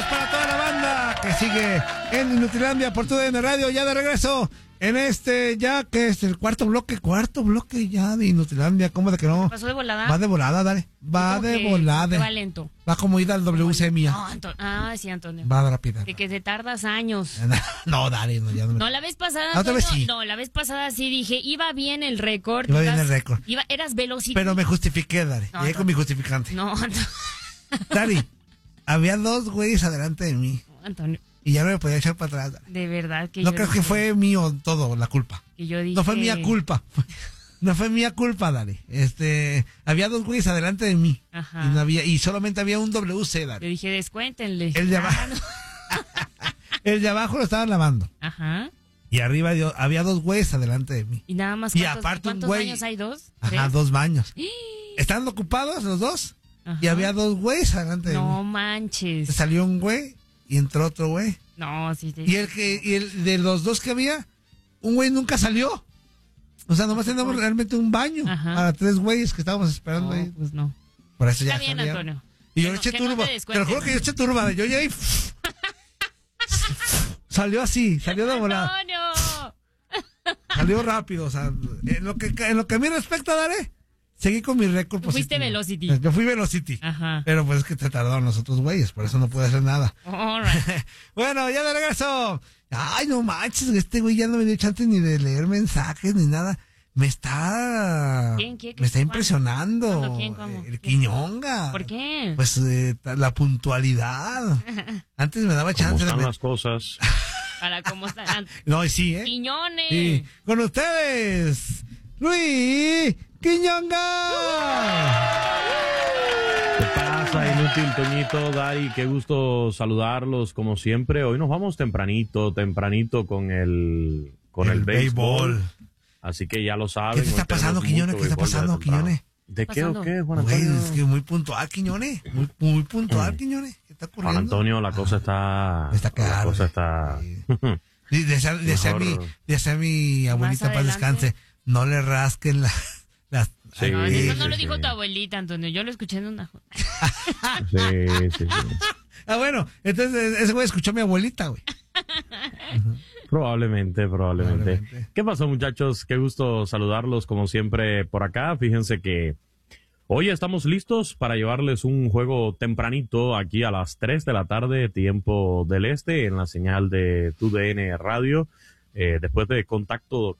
Saludos para toda la banda que sigue en Inutilandia por TUDN Radio. Ya de regreso en ya que es el cuarto bloque ya de Inutilandia. ¿Cómo de que no? ¿Pasó de volada? Va de volada, dale. Va de volada. Va lento. Va como ida al WC mía. No, sí, Antonio. Va rápida. Que te tardas años. No, dale, no, ya no. No, la vez pasada. Otra vez sí. No, la vez pasada sí dije, iba bien el récord. Iba bien el récord. Eras Velocity. Pero me justifiqué, Dari. No, Llegué con mi justificante. No, Dari, había dos güeyes adelante de mí. Antonio. Y ya no me podía echar para atrás. De verdad que no yo creo dije, que fue mío todo, la culpa. que yo dije, No fue mía culpa. No fue mía culpa, Dari. Había dos güeyes adelante de mí. Ajá. Y solamente había un WC, Dari. Yo dije, descuéntenle. El de abajo. El de abajo lo estaban lavando. Ajá. Y arriba había dos güeyes adelante de mí. Y nada más, y aparte ¿cuántos baños hay? ¿Dos? Ajá, ¿Tres? 2 baños. Estaban ocupados los dos. Ajá. Y había dos güeyes adelante de mí. No manches. Salió un güey y entró otro güey. No, sí. Y el de los dos que había, un güey nunca salió. O sea, nomás teníamos realmente un baño. Ajá. Para 3 güeyes que estábamos esperando ahí. Pues no. Por eso ya Está bien, salieron. Antonio. Y yo le eché turba. Te lo juro que yo eché turba. Yo llegué y salió así, salió de volada. ¡Antonio! Salió rápido, o sea, en lo que a mí respecta, Daré, seguí con mi récord positivo. Fuiste Velocity. Yo fui Velocity. Ajá. Pero pues es que te tardaron los otros güeyes, por eso no pude hacer nada. All right. Bueno, ya de regreso. Ay, no manches, este güey ya no me dio chance ni de leer mensajes ni nada. Me está impresionando. ¿Quién? ¿Cómo? El Quiñonga. ¿Por qué? Pues la puntualidad. Antes me daba chance ¿Cómo están las cosas? Para cómo están. No, sí, Quiñones. Sí. Con ustedes, Luis Quiñonga. ¿Qué pasa, inútil Toñito, Dari? Qué gusto saludarlos como siempre. Hoy nos vamos tempranito con el béisbol. Así que ya lo saben. ¿Qué te está pasando, Quiñones? ¿Qué está pasando, Quiñones? ¿De qué o qué, Juan Antonio? Es que muy puntual, Quiñones. Muy puntual, Quiñones. ¿Qué está ocurriendo? Juan Antonio, la cosa está... Está La cosa está... Sí. Decía mi abuelita, para descanse, no le rasquen las... Sí, no, eso no lo sí. dijo tu abuelita, Antonio. Yo lo escuché en una... Sí. Bueno, entonces ese güey escuchó a mi abuelita, güey. Probablemente. ¿Qué pasó, muchachos? Qué gusto saludarlos como siempre por acá. Fíjense que hoy estamos listos para llevarles un juego tempranito aquí a las 3 de la tarde, tiempo del este, en la señal de TUDN Radio. Después de Contacto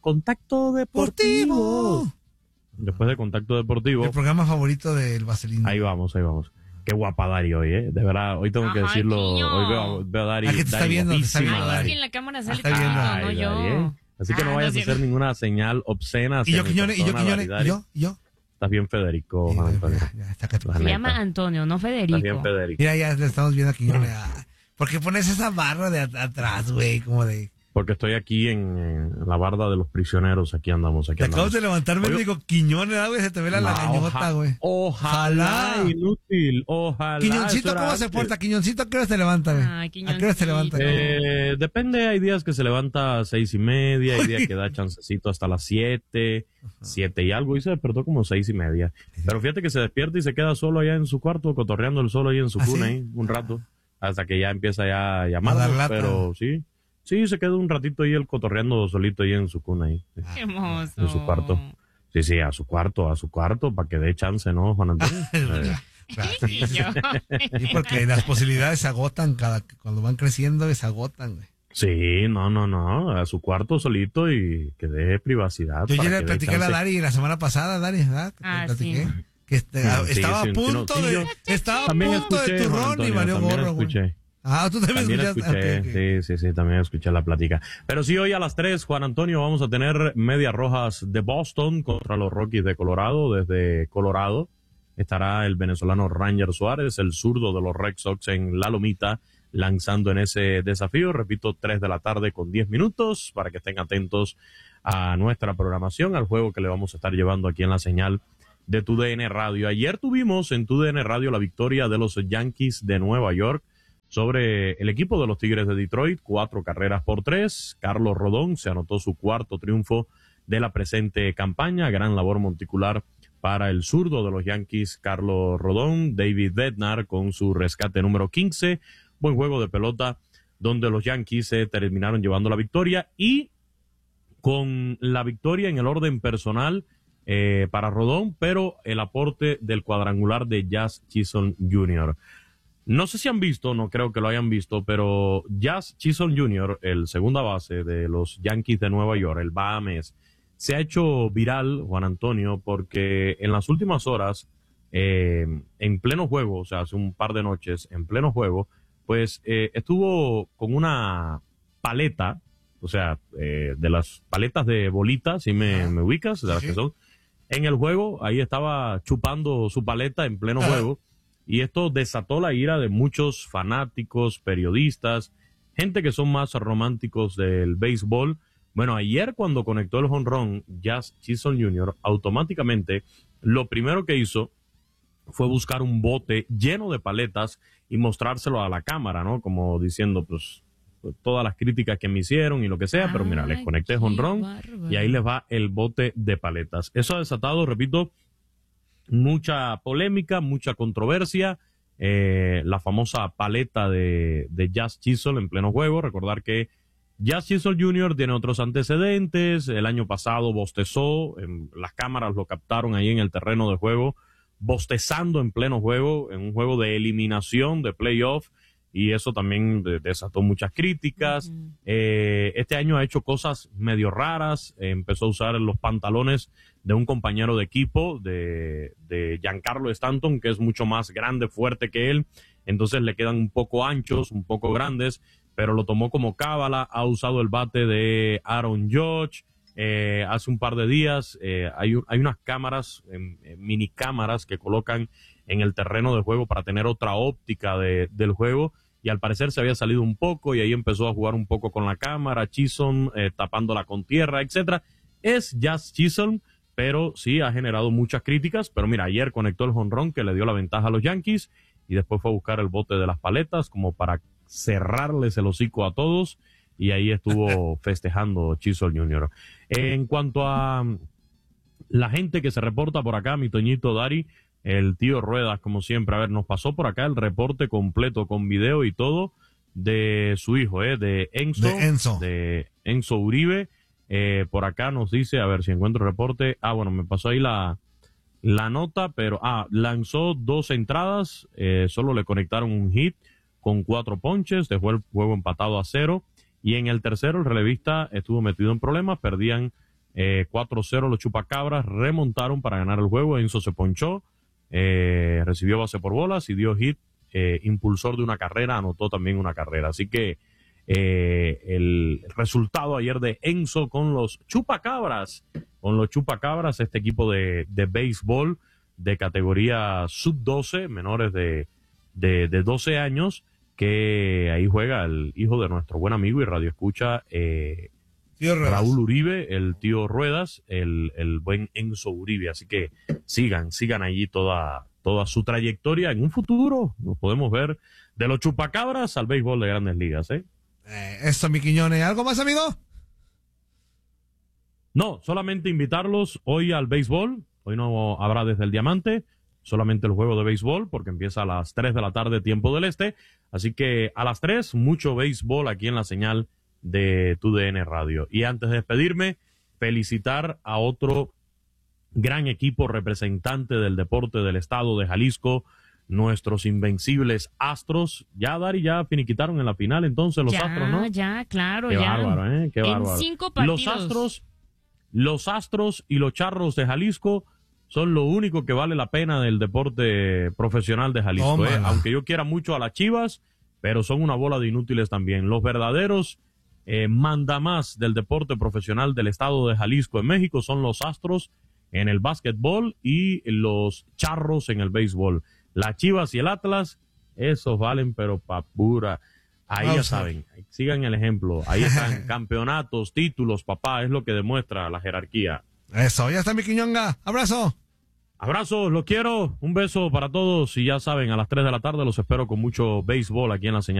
Deportivo. Después de Contacto Deportivo. El programa favorito del Vaselino. Ahí vamos. Qué guapa Dari hoy, De verdad, hoy tengo que decirlo. Quiño. Hoy veo a Dari. ¿A qué te está viendo? guapísima, Te está viendo, Es Dari. que en la cámara sale Está viendo. chiquito, no Ay, yo. Dari, Así que no vayas a hacer ninguna señal obscena. Y yo, Quiñones, Dari. y yo. Estás bien, Federico. Sí, Juan Antonio. ya, sácate. La Se neta. llama Antonio, no Estás Federico. bien, Federico. Mira, ya le estamos viendo a Quiñones. ¿Por qué pones esa barra de atrás, güey? Como de... Porque estoy aquí en la barda de los prisioneros. Aquí andamos. Te acabas de levantarme y digo, Quiñones, güey, se te ve la lagañota, güey. Ojalá, inútil, ojalá. Quiñoncito, ¿cómo se porta? Quiñoncito, ¿a qué hora se levanta, güey? Ay, ¿A qué hora se levanta? Depende, hay días que se levanta a 6:30, hay días que da chancecito hasta las 7 y algo, y se despertó como 6:30. Pero fíjate que se despierta y se queda solo allá en su cuarto, cotorreando el solo ahí en su cuna, ahí, un rato, hasta que ya empieza ya a llamarnos, pero sí, se queda un ratito ahí el cotorreando solito ahí en su cuna ahí. Qué hermoso. En su cuarto. Sí, a su cuarto, para que dé chance, ¿no, Juan Antonio? Claro. Y yo. Sí, porque las posibilidades se agotan cuando van creciendo, se agotan, güey. Sí, no, a su cuarto solito y que dé privacidad. Yo ya para le que dé platiqué a la chance. Dari la semana pasada, Dari, ¿verdad? Que te platiqué. Sí. Que Sí, estaba a sí, punto sí, de... Estaba a También punto de escuché, Juan turrón y Antonio, valió también gorro, güey. escuché. Tú también escuchaste. Escuché, Okay. sí, también escuché la plática. Pero sí, hoy a las 3, Juan Antonio, vamos a tener Medias Rojas de Boston contra los Rockies de Colorado. Desde Colorado estará el venezolano Ranger Suárez, el zurdo de los Red Sox en La Lomita, lanzando en ese desafío. Repito, 3 de la tarde con 10 minutos, para que estén atentos a nuestra programación, al juego que le vamos a estar llevando aquí en la señal de TUDN Radio. Ayer tuvimos en TUDN Radio la victoria de los Yankees de Nueva York sobre el equipo de los Tigres de Detroit, 4-3. Carlos Rodón se anotó su 4º triunfo de la presente campaña. Gran labor monticular para el zurdo de los Yankees, Carlos Rodón. David Bednar con su rescate número 15. buen juego de pelota donde los Yankees se terminaron llevando la victoria y con la victoria en el orden personal para Rodón, pero el aporte del cuadrangular de Jazz Chisholm Jr. No sé si han visto, no creo que lo hayan visto, pero Jazz Chisholm Jr., el segunda base de los Yankees de Nueva York, el Bahames, se ha hecho viral, Juan Antonio, porque en las últimas horas, en pleno juego, o sea, hace un par de noches, en pleno juego, pues estuvo con una paleta, o sea, de las paletas de bolitas, si me ubicas, de las que son, en el juego, ahí estaba chupando su paleta en pleno juego, y esto desató la ira de muchos fanáticos, periodistas, gente que son más románticos del béisbol. Bueno, ayer cuando conectó el jonrón Jazz Chisholm Jr., automáticamente lo primero que hizo fue buscar un bote lleno de paletas y mostrárselo a la cámara, ¿no? Como diciendo, pues, todas las críticas que me hicieron y lo que sea, pero mira, les conecté jonrón y ahí les va el bote de paletas. Eso ha desatado, repito, mucha polémica, mucha controversia, la famosa paleta de Jazz Chisholm en pleno juego. Recordar que Jazz Chisholm Jr. tiene otros antecedentes. El año pasado bostezó, las cámaras lo captaron ahí en el terreno de juego, bostezando en pleno juego, en un juego de eliminación, de playoff, y eso también desató muchas críticas. Este año ha hecho cosas medio raras, empezó a usar los pantalones de un compañero de equipo, de Giancarlo Stanton, que es mucho más grande, fuerte que él, entonces le quedan un poco anchos, un poco grandes, pero lo tomó como cábala. Ha usado el bate de Aaron Judge. Hace un par de días hay unas cámaras, mini cámaras que colocan en el terreno de juego para tener otra óptica del juego, y al parecer se había salido un poco y ahí empezó a jugar un poco con la cámara, Chisholm tapándola con tierra, etcétera. Es Jazz Chisholm, pero sí ha generado muchas críticas. Pero mira, ayer conectó el jonrón que le dio la ventaja a los Yankees y después fue a buscar el bote de las paletas como para cerrarles el hocico a todos, y ahí estuvo festejando Chisholm Jr. En cuanto a la gente que se reporta por acá, mi Toñito Dari, el tío Ruedas, como siempre, a ver, nos pasó por acá el reporte completo con video y todo de su hijo, de Enzo Uribe. Por acá nos dice, a ver si encuentro el reporte. Bueno, me pasó ahí la nota, pero lanzó 2 entradas, solo le conectaron un hit con 4 ponches, dejó el juego empatado a 0, y en el tercero el relevista estuvo metido en problemas, perdían 4-0 los Chupacabras, remontaron para ganar el juego. Enzo se ponchó, recibió base por bolas y dio hit, impulsor de una carrera, anotó también una carrera. Así que el resultado ayer de Enzo con los Chupacabras, este equipo de béisbol de categoría sub-12, menores de 12 años, que ahí juega el hijo de nuestro buen amigo y radioescucha Raúl Uribe, el tío Ruedas, el buen Enzo Uribe. Así que sigan allí toda su trayectoria. En un futuro nos podemos ver de los Chupacabras al béisbol de Grandes Ligas, Eso, mi Quiñones. ¿Algo más, amigo? No, solamente invitarlos hoy al béisbol. Hoy no habrá desde el Diamante, solamente el juego de béisbol, porque empieza a las 3 de la tarde, tiempo del este. Así que a las 3, mucho béisbol aquí en la señal de TUDN Radio. Y antes de despedirme, felicitar a otro gran equipo representante del deporte del estado de Jalisco, nuestros invencibles Astros. Ya, Dari, ya finiquitaron en la final entonces los Astros, ¿no? Ya, claro, Qué ya. Bárbaro, Qué bárbaro. En 5 partidos. Los Astros y los Charros de Jalisco son lo único que vale la pena del deporte profesional de Jalisco. Aunque yo quiera mucho a las Chivas, pero son una bola de inútiles también. Los verdaderos mandamás del deporte profesional del estado de Jalisco en México son los Astros en el básquetbol y los Charros en el béisbol. Las Chivas y el Atlas, esos valen pero pa' pura. Ahí ya saben, sigan el ejemplo. Ahí están campeonatos, títulos, papá, es lo que demuestra la jerarquía. Eso, ya está mi Quiñonga. Abrazo. Abrazos, los quiero. Un beso para todos y ya saben, a las 3 de la tarde los espero con mucho béisbol aquí en la señal.